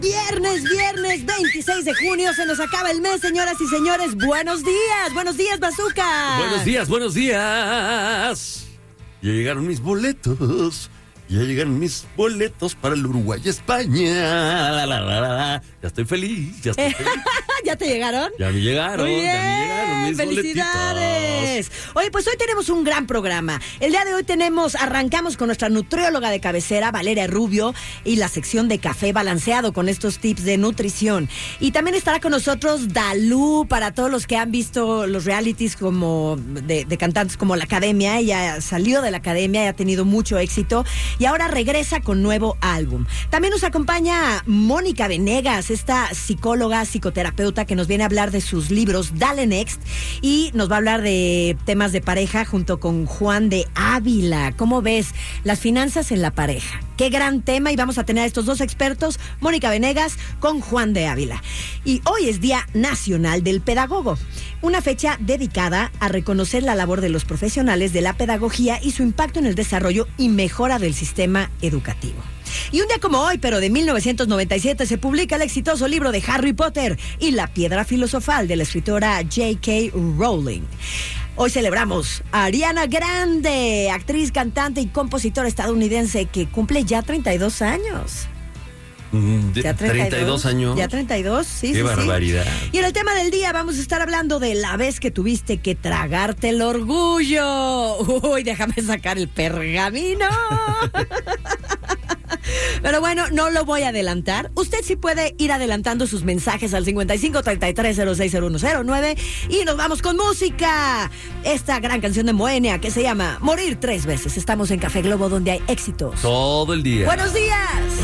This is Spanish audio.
Viernes 26 de junio, se nos acaba el mes, señoras y señores. Buenos días, Bazooka. Buenos días. Ya llegaron mis boletos. Para el Uruguay-España. Ya estoy feliz. ¿Ya te llegaron? Ya me llegaron. Muy bien. Ya me llegaron mis ¡Felicidades! boletitos. Oye, pues hoy tenemos un gran programa. El día de hoy arrancamos con nuestra nutrióloga de cabecera, Valeria Rubio, y la sección de café balanceado con estos tips de nutrición. Y también estará con nosotros Dalú, para todos los que han visto los realities como de cantantes como La Academia. Ella salió de La Academia y ha tenido mucho éxito. Y ahora regresa con nuevo álbum. También nos acompaña Mónica Venegas, esta psicóloga, psicoterapeuta que nos viene a hablar de sus libros Dale Next, y nos va a hablar de temas de pareja junto con Juan de Ávila. ¿Cómo ves? Las finanzas en la pareja. Qué gran tema, y vamos a tener a estos dos expertos, Mónica Venegas con Juan de Ávila. Y hoy es Día Nacional del Pedagogo, una fecha dedicada a reconocer la labor de los profesionales de la pedagogía y su impacto en el desarrollo y mejora del sistema educativo. Y un día como hoy, pero de 1997, se publica el exitoso libro de Harry Potter y la Piedra Filosofal de la escritora J.K. Rowling. Hoy celebramos a Ariana Grande, actriz, cantante y compositora estadounidense que cumple ya 32 años. ¿Ya 32 años? Ya 32, sí. ¡Qué barbaridad! Sí. Y en el tema del día vamos a estar hablando de la vez que tuviste que tragarte el orgullo. Uy, déjame sacar el pergamino. Pero bueno, no lo voy a adelantar. Usted sí puede ir adelantando sus mensajes al 5533060109 y nos vamos con música. Esta gran canción de Moenia que se llama Morir 3 veces. Estamos en Café Globo, donde hay éxitos todo el día. ¡Buenos días!